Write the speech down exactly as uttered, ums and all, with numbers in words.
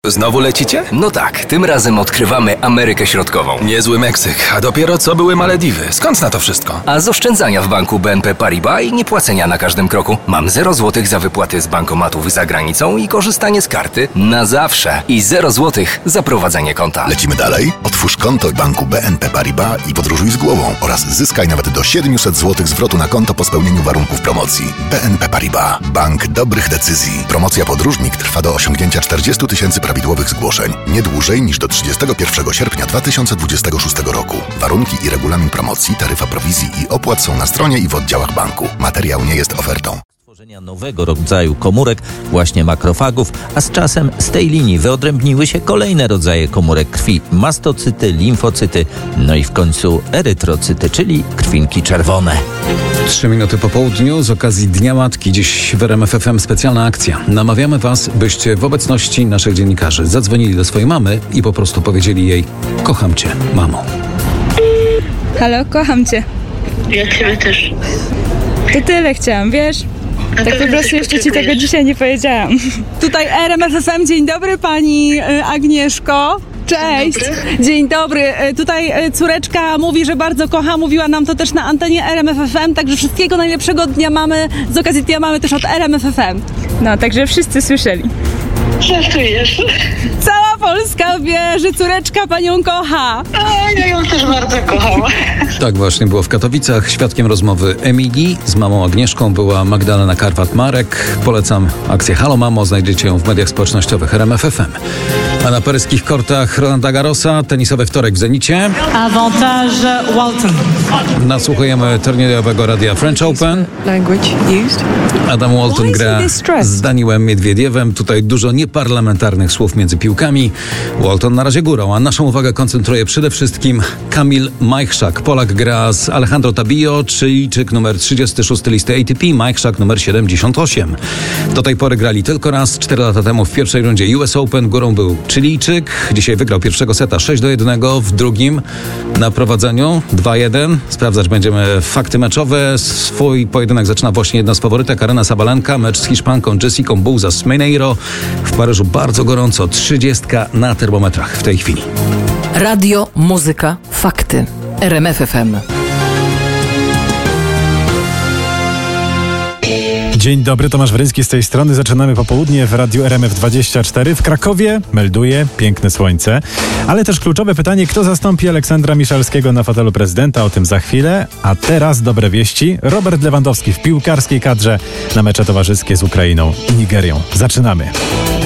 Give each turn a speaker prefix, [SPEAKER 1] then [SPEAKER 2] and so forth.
[SPEAKER 1] Znowu lecicie?
[SPEAKER 2] No tak, tym razem odkrywamy Amerykę Środkową.
[SPEAKER 1] Niezły Meksyk, a dopiero co były Malediwy. Skąd na to wszystko?
[SPEAKER 2] A z oszczędzania w banku B N P Paribas i niepłacenia na każdym kroku. Mam zero złotych za wypłaty z bankomatów za granicą i korzystanie z karty na zawsze. I zero złotych za prowadzenie konta.
[SPEAKER 3] Lecimy dalej? Otwórz konto w banku B N P Paribas i podróżuj z głową oraz zyskaj nawet do siedemset złotych zwrotu na konto po spełnieniu warunków promocji. B N P Paribas. Bank dobrych decyzji. Promocja Podróżnik trwa do osiągnięcia czterdzieści tysięcy prawidłowych zgłoszeń. Nie dłużej niż do trzydziestego pierwszego sierpnia dwa tysiące dwudziestego szóstego roku. Warunki i regulamin promocji, taryfa prowizji i opłat są na stronie i w oddziałach banku. Materiał nie jest ofertą.
[SPEAKER 4] Tworzenia nowego rodzaju komórek, właśnie makrofagów, a z czasem z tej linii wyodrębniły się kolejne rodzaje komórek krwi. Mastocyty, limfocyty, no i w końcu erytrocyty, czyli krwinki czerwone.
[SPEAKER 5] Trzy minuty po południu z okazji Dnia Matki. Dziś w R M F F M specjalna akcja. Namawiamy Was, byście w obecności naszych dziennikarzy zadzwonili do swojej mamy i po prostu powiedzieli jej: kocham Cię, mamo.
[SPEAKER 6] Halo, kocham Cię.
[SPEAKER 7] Ja Ciebie też.
[SPEAKER 6] To tyle chciałam, wiesz?
[SPEAKER 7] No
[SPEAKER 6] Tak po prostu jeszcze Ci tego dzisiaj nie powiedziałam. Tutaj R M F F M, dzień dobry Pani y, Agnieszko. Cześć.
[SPEAKER 7] Dzień
[SPEAKER 6] dobry. Dzień dobry. Y, Tutaj y, córeczka mówi, że bardzo kocha. Mówiła nam to też na antenie R M F F M, także wszystkiego najlepszego dnia mamy. Z okazji dnia mamy też od R M F F M. No, także wszyscy słyszeli.
[SPEAKER 7] Żartujesz?
[SPEAKER 6] Cała Polska wie, że córeczka Panią kocha.
[SPEAKER 7] A ja ją też bardzo kocham.
[SPEAKER 5] Tak właśnie było w Katowicach. Świadkiem rozmowy Emilii z mamą Agnieszką była Magdalena Karwat-Marek. Polecam akcję Halo Mamo, znajdziecie ją w mediach społecznościowych R M F F M. A na paryskich kortach Rolanda Garrosa, tenisowy wtorek w Zenicie.
[SPEAKER 8] Avantage Walton.
[SPEAKER 5] Nasłuchujemy turniejowego radia French Open.
[SPEAKER 8] Language used.
[SPEAKER 5] Adam Walton gra z Daniłem Miedwiediewem. Tutaj dużo nieparlamentarnych słów między piłkami. Walton na razie górą, a naszą uwagę koncentruje przede wszystkim Kamil Majchrzak. Polak gra z Alejandro Tabillo, Chilijczyk numer trzydziesty szósty listy A T P, Majchrzak numer siedemdziesiąt osiem. Do tej pory grali tylko raz, cztery lata temu w pierwszej rundzie U S Open. Górą był Chilijczyk. Dzisiaj wygrał pierwszego seta sześć do jednego, w drugim na prowadzeniu dwa jeden. Sprawdzać będziemy fakty meczowe. Swój pojedynek zaczyna właśnie jedna z faworytek, Aryna Sabalenka. Mecz z Hiszpanką Jessicą Bouzas Mineiro. W Paryżu bardzo gorąco, trzydziestka na termometrach w tej chwili.
[SPEAKER 9] Radio, muzyka, fakty. R M F F M.
[SPEAKER 10] Dzień dobry, Tomasz Wryński z tej strony. Zaczynamy popołudnie w Radiu R M F dwadzieścia cztery. W Krakowie melduje piękne słońce, ale też kluczowe pytanie, kto zastąpi Aleksandra Miszalskiego na fotelu prezydenta, o tym za chwilę. A teraz dobre wieści. Robert Lewandowski w piłkarskiej kadrze na mecze towarzyskie z Ukrainą i Nigerią. Zaczynamy.